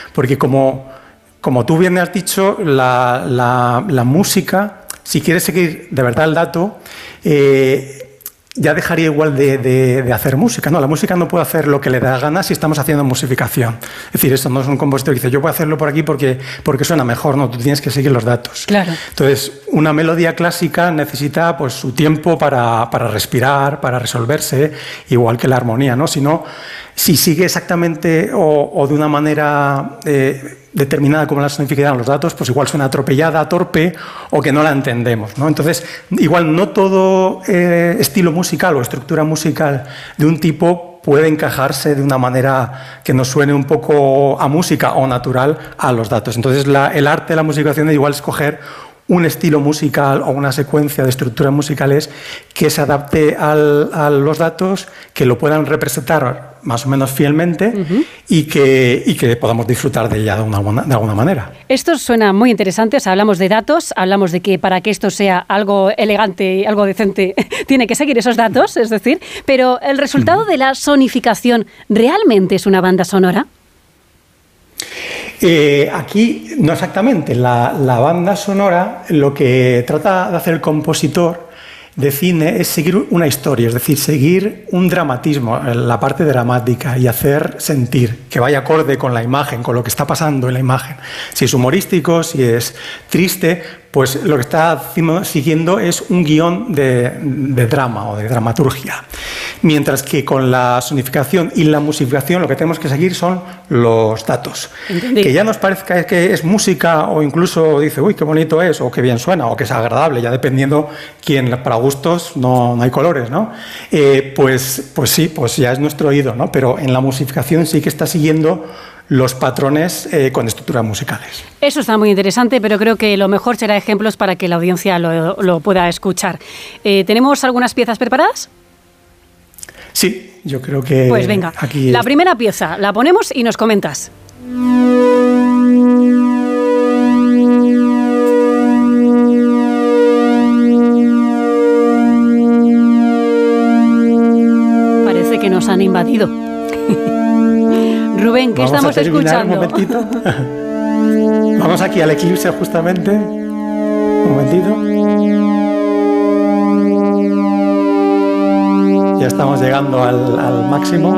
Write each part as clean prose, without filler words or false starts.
Porque como tú bien has dicho, la música, si quieres seguir de verdad el dato, ya dejaría igual de hacer música. No, la música no puede hacer lo que le da gana si estamos haciendo musificación. Es decir, esto no es un compositor que dice, yo voy a hacerlo por aquí porque suena mejor. No, tú tienes que seguir los datos. Claro. Entonces, una melodía clásica necesita pues, su tiempo para respirar, para resolverse, igual que la armonía, ¿no? Si sigue exactamente o de una manera determinada como la sonificación los datos, pues igual suena atropellada, torpe o que no la entendemos, ¿no? Entonces, igual no todo estilo musical o estructura musical de un tipo puede encajarse de una manera que nos suene un poco a música o natural a los datos. Entonces, el arte de la musicación es igual escoger un estilo musical o una secuencia de estructuras musicales que se adapte a los datos, que lo puedan representar más o menos fielmente y que podamos disfrutar de ella de alguna manera. Esto suena muy interesante. O sea, hablamos de datos, hablamos de que para que esto sea algo elegante y algo decente tiene que seguir esos datos, es decir, pero el resultado de la sonificación, ¿realmente es una banda sonora? Aquí no exactamente. La banda sonora, lo que trata de hacer el compositor de cine es seguir una historia, es decir, seguir un dramatismo, la parte dramática, y hacer sentir que vaya acorde con la imagen, con lo que está pasando en la imagen. Si es humorístico, si es triste, pues lo que está siguiendo es un guión de drama o de dramaturgia. Mientras que con la sonificación y la musificación lo que tenemos que seguir son los datos. Entendí. Que ya nos parezca que es música o incluso dice, uy, qué bonito es, o qué bien suena, o que es agradable, ya dependiendo quién, para gustos no hay colores, ¿no? Pues sí, pues ya es nuestro oído, ¿no? Pero en la musificación sí que está siguiendo los patrones con estructuras musicales. Eso está muy interesante, pero creo que lo mejor será ejemplos para que la audiencia lo pueda escuchar. ¿Tenemos algunas piezas preparadas? Sí, yo creo que... Pues venga, aquí la primera pieza la ponemos y nos comentas. Parece que nos han invadido. Rubén, ¿qué estamos escuchando? Un momentito. Vamos aquí al eclipse justamente. Un momentito. Ya estamos llegando al máximo.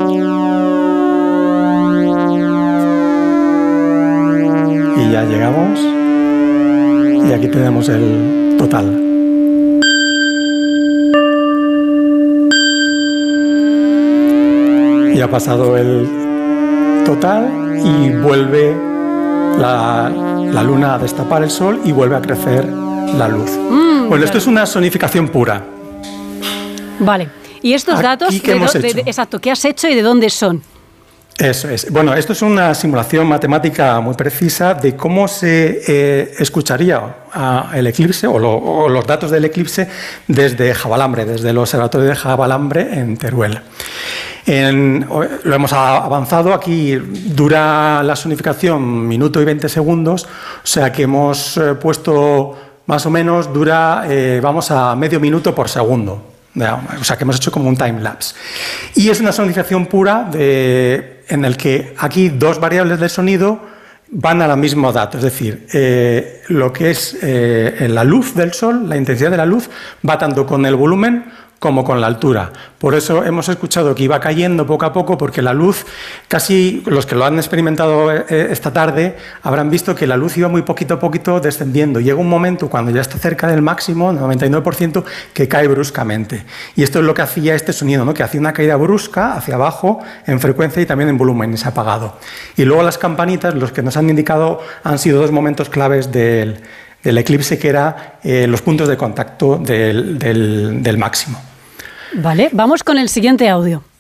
Y ya llegamos. Y aquí tenemos el total. Y ha pasado el total y vuelve la luna a destapar el sol y vuelve a crecer la luz. Bueno, esto es una sonificación pura. Vale. ¿Y estos datos, exacto, qué has hecho y de dónde son? Eso es. Bueno, esto es una simulación matemática muy precisa de cómo se escucharía el eclipse o los datos del eclipse desde Javalambre, desde el observatorio de Javalambre en Teruel. Lo hemos avanzado, aquí dura la sonificación minuto y 20 segundos, o sea que hemos puesto más o menos, vamos a medio minuto por segundo. O sea que hemos hecho como un time-lapse. Y es una sonificación pura en el que aquí dos variables del sonido van a la misma dato. Es decir, lo que es la luz del sol, la intensidad de la luz, va tanto con el volumen como con la altura. Por eso hemos escuchado que iba cayendo poco a poco, porque la luz, casi los que lo han experimentado esta tarde, habrán visto que la luz iba muy poquito a poquito descendiendo. Llega un momento, cuando ya está cerca del máximo, 99%, que cae bruscamente. Y esto es lo que hacía este sonido, ¿no? Que hacía una caída brusca hacia abajo en frecuencia y también en volumen, y se ha apagado. Y luego las campanitas, los que nos han indicado, han sido dos momentos claves del eclipse, que eran los puntos de contacto del máximo. Vale, vamos con el siguiente audio.